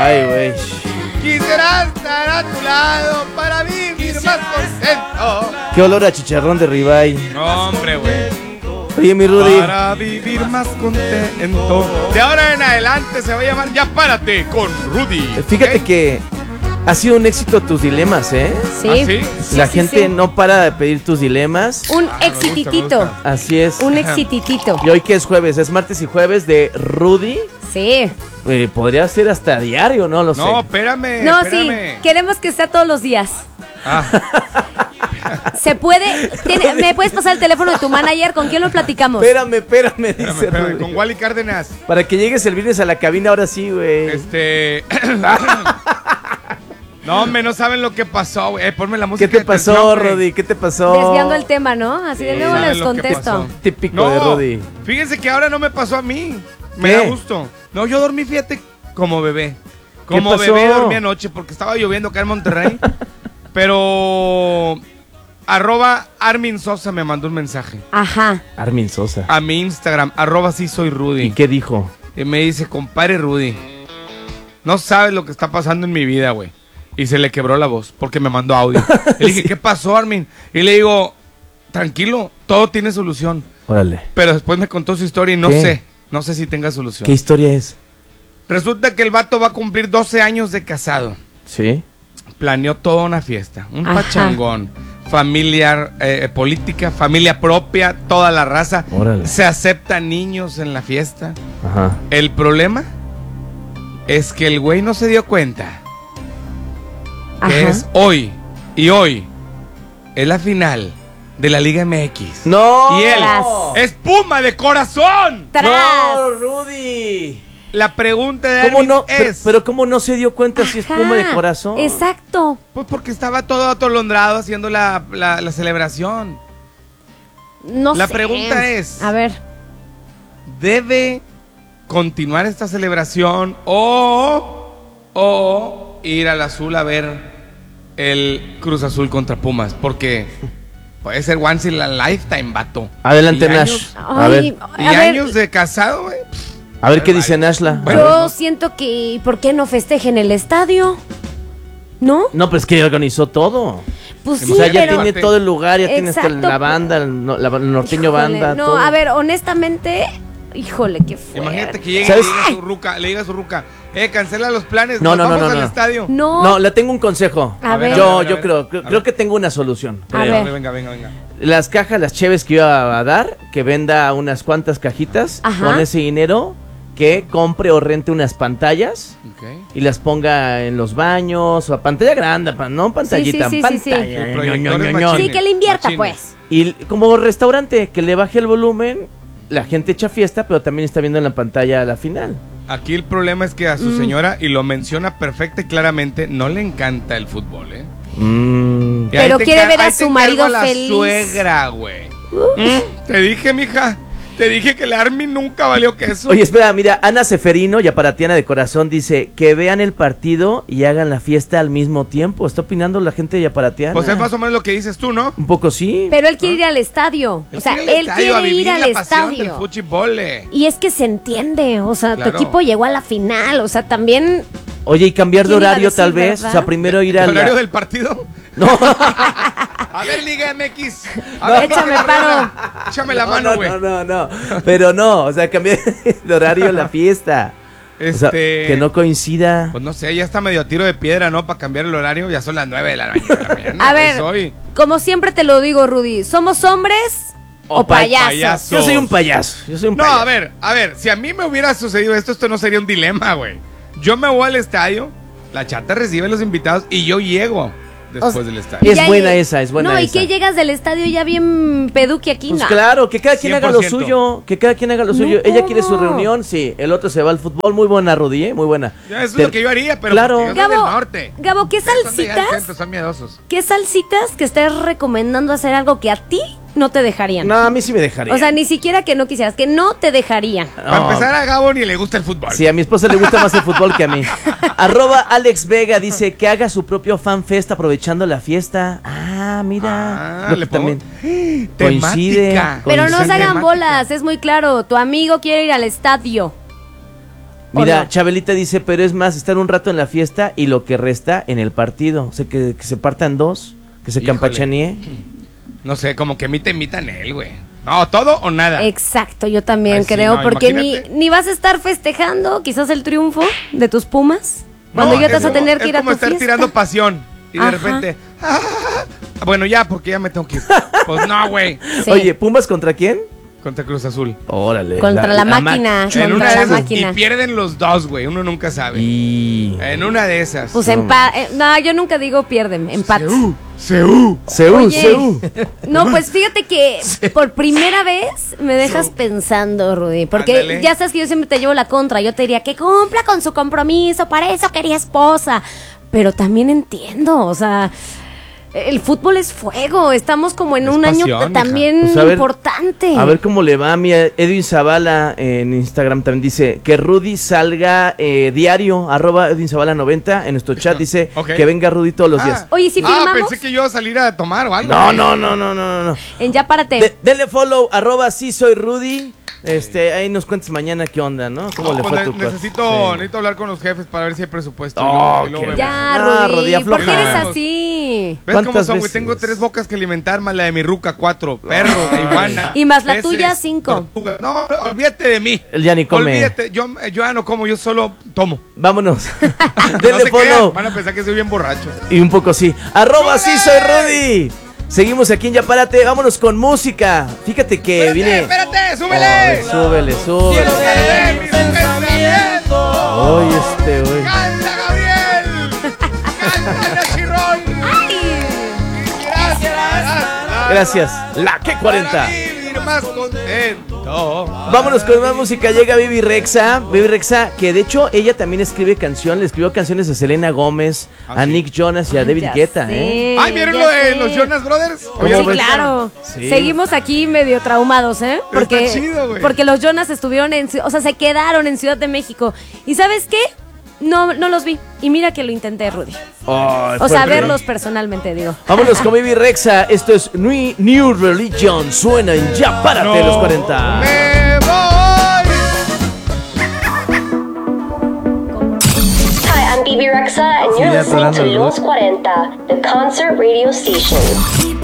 Ay, güey. Quisiera estar a tu lado para vivir más contento. Qué olor a chicharrón de ribeye. No, hombre, güey. Oye, mi Rudy. Para vivir más contento. De ahora en adelante se va a llamar Ya Párate con Rudy. Fíjate ¿ok? que ha sido un éxito tus dilemas, ¿eh? Sí. ¿Ah, sí? La Sí, gente sí. no para de pedir tus dilemas. Un me gusta, exititito. me gusta. Así es. Un exititito. Y hoy que es jueves, es martes y jueves de Rudy. Sí. Podría ser hasta diario, no lo sé. No, espérame. No, espérame. sí. Queremos que sea todos los días. Ah, ¿Se puede? ¿Me puedes pasar el teléfono de tu manager? ¿Con quién lo platicamos? Espérame, dice espérame, Rudy. con Wally Cárdenas. Para que llegues el viernes a la cabina, ahora sí, güey. No, hombre, no saben lo que pasó, güey. Ponme la ¿Qué música. te de pasó, tensión, güey. Rudy? ¿Qué te pasó? Desviando el tema, ¿no? Así de luego ¿Saben les lo que contesto. pasó? Típico de Rudy. Fíjense que ahora no me pasó a mí. Me ¿Qué? da gusto. No, yo dormí, fíjate, como bebé. Como pasó? bebé dormí anoche porque estaba lloviendo acá en Monterrey. Pero @Armin Sosa me mandó un mensaje Ajá. Armin Sosa. a mi Instagram, @sí soy Rudy. ¿Y qué dijo? Y me dice, compadre Rudy, no sabes lo que está pasando en mi vida, güey. Y se le quebró la voz porque me mandó audio. Le dije, ¿qué pasó, Armin? Y le digo, tranquilo, todo tiene solución. Órale. Pero después me contó su historia y ¿Qué? no sé si tenga solución. ¿Qué historia es? Resulta que el vato va a cumplir 12 años de casado. ¿Sí? Planeó toda una fiesta, un Ajá. pachangón, familiar, política, familia propia, toda la raza. Órale. Se aceptan niños en la fiesta. Ajá. El problema es que el güey no se dio cuenta que Ajá. es hoy es la final de la Liga MX. ¡No! Y él Tras. es Puma de corazón. ¡Tras! ¡No, Rudy! La pregunta de ¿Cómo Armin no? es... Pero ¿cómo no se dio cuenta si es Ajá. Puma de corazón? Exacto. Pues porque estaba todo atolondrado haciendo la celebración. No La sé. pregunta es- A ver. ¿Debe continuar esta celebración o ir al azul a ver el Cruz Azul contra Pumas? Porque puede ser once in a lifetime, vato. Adelante, Y Nash. años- A ver. Y a ver, años de casado, güey. A ver qué dice Nashla. Bueno, yo no- siento que ¿por qué no festejen el estadio? ¿No? No, pero es que organizó todo. Pues sí, O sea, ya pero tiene todo el lugar, ya tiene hasta Exacto. la banda, el norteño Híjole, banda, no, todo. a ver, honestamente, híjole, qué fuerte. Imagínate que llegue y ¿Sabes? le diga a su ruca, cancela los planes, No, nos no, vamos no, al no. estadio. No, No, le tengo un consejo. A ver. Yo a ver. creo que tengo una solución. A creo. ver. Venga. Las cajas, las cheves que iba a dar, que venda unas cuantas cajitas, Ajá. con ese dinero, que compre o rente unas pantallas Ok. y las ponga en los baños, o a pantalla grande, no pantallita, sí, sí, pantalla. sí. Sí, proyectores machines. sí, que le invierta, Machines. pues. Y como restaurante, que le baje el volumen, la gente echa fiesta, pero también está viendo en la pantalla la final. Aquí el problema es que a su señora, y lo menciona perfecta y claramente, no le encanta el fútbol, ¿eh? Mm. Y ahí Pero te quiere ver a ahí te su marido encargo a la feliz. suegra, güey. Te dije, mija. Te dije que el Armin nunca valió queso. Oye, espera, mira, Ana Seferino, yaparatiana de corazón, dice que vean el partido y hagan la fiesta al mismo tiempo. ¿Está opinando la gente de yaparatiana? Pues es más o menos lo que dices tú, ¿no? Un poco sí. Pero él quiere ir al estadio. O sea, él a quiere vivir ir al la pasión del estadio. fútbol. Y es que se entiende, o sea, Claro. tu equipo llegó a la final, o sea, también... Oye, y cambiar de ¿Quién iba a horario decir, tal vez. verdad? O sea, primero ir ¿El al... horario del partido? No, A ver, Liga MX. A ver, Échame paro. Échame la mano, güey. no. Pero no, o sea, cambiar de horario a la fiesta. O sea, que no coincida. Pues no sé, ya está medio a tiro de piedra, ¿no? Para cambiar el horario, ya son las 9 de la mañana. A ver, Hoy. como siempre te lo digo, Rudy, ¿somos hombres o payasos? Yo soy un payaso. No, a ver, si a mí me hubiera sucedido esto no sería un dilema, güey. Yo me voy al estadio, la chata recibe a los invitados y yo llego después O sea, del estadio. Es Ya buena lle- esa, es buena No, y esa. que llegas del estadio ya bien peduque aquí, Pues no. claro, que cada quien haga lo 100%. suyo, que cada quien haga lo No, suyo. Ella quiere su ¿cómo? reunión, sí. El otro se va al fútbol, muy buena, Rudy, ¿eh? Muy buena. Ya, eso Te- es lo que yo haría, pero Claro. porque yo soy del Gabo, norte. Gabo, ¿qué Ustedes son de allá del salsitas? centro, son miedosos. ¿Qué salsitas que estés recomendando hacer algo que a ti no te dejarían? No, a mí sí me dejaría. O sea, ni siquiera que no quisieras, que no te dejarían. Para empezar, a Gabo ni le gusta el fútbol. Sí, a mi esposa le gusta más el fútbol que a mí. @Alex Vega dice que haga su propio fan fest aprovechando la fiesta. Ah, mira. Lo que le pongo- también Temática. coincide. Pero no se coincide. hagan temática. bolas, es muy claro. Tu amigo quiere ir al estadio. Mira, no? Chabelita dice, pero es más, estar un rato en la fiesta y lo que resta en el partido. O sea, que se partan dos, que se Híjole. campachanee. No sé, como que te invitan él, güey. No, todo o nada. Exacto, yo también Ay, sí, creo, no, porque ni, imagínate. ni vas a estar festejando quizás el triunfo de tus Pumas, cuando No, ya te vas es a tener que es ir a como tu estar fiesta. tirando pasión y de Ajá. repente... bueno, ya, porque ya me tengo que ir. Pues no, güey. Sí. Oye, ¿Pumas contra quién? Contra Cruz Azul. Órale. Contra la máquina, En una contra de la esas, máquina. y pierden los dos, güey. Uno nunca sabe. Y... En una de esas. Pues no, yo nunca digo pierden, empate. Seú. Seú, Oye. Seú. No, pues fíjate que por primera vez me dejas pensando, Rudy. Porque Ándale. ya sabes que yo siempre te llevo la contra. Yo te diría que cumpla con su compromiso, para eso quería esposa. Pero también entiendo, o sea, el fútbol es fuego. Estamos como en Es un año pasión, también Pues a ver, importante. A ver cómo le va a mi Edwin Zavala en Instagram también dice que Rudy salga diario, @EdwinZavala90 en nuestro chat dice Ok. que venga Rudy todos los días. Oye, si filmamos pensé que yo iba a salir a tomar o algo. No. en Ya Párate. Denle follow, @sí soy Rudy. Ahí nos cuentes mañana qué onda, ¿no? ¿Cómo No, le pues fue a tu necesito Sí. hablar con los jefes para ver si hay presupuesto. Oh, y luego qué vemos. Ya, Ah, Rudy, Rudy, ¿por qué eres afloja. así? ¿Ves cómo ¿Cuántas son, güey? veces? Tengo 3 bocas que alimentar, más la de mi ruca, 4. Perro, iguana. Y más la peces, tuya, 5. tortuga. No, olvídate de mí. Él ya ni come. Olvídate, yo ya no como, yo solo tomo. Vámonos. No Denle se follow. crean, van a pensar que soy bien borracho. Y un poco sí. @sí soy Rudy. Seguimos aquí en Ya Párate. Vámonos con música. Fíjate que viene. Espérate, súbele. Ay, súbele. Súbele, mi pensamiento. Oye, güey. Canta, Gabriel. Canta, Nachirrón. Gracias. La que 40. Para vivir más contento. Vámonos con más música. Llega Vivi Rexa. Vivi Rexa, que de hecho ella también escribe canciones. Le escribió canciones a Selena Gómez, a sí. Nick Jonas y a David Ya Guetta, sé, Ay, ¿vieron ya lo de sé. los Jonas Brothers? ¿Cómo Sí, ves? claro. Sí. Seguimos aquí medio traumados, ¿eh? Porque, Está chido, güey. porque los Jonas estuvieron o sea, se quedaron en Ciudad de México. ¿Y sabes qué? No los vi. Y mira que lo intenté, Rudy. Ay, O sea, fuerte. verlos personalmente, digo. Vámonos con Vivi Rexa. Esto es New Religion. Suena en Ya Párate los 40. Me voy. Hi, I'm Bibi Rexa, and you're ya listening to atorando el Los 40, the concert radio station.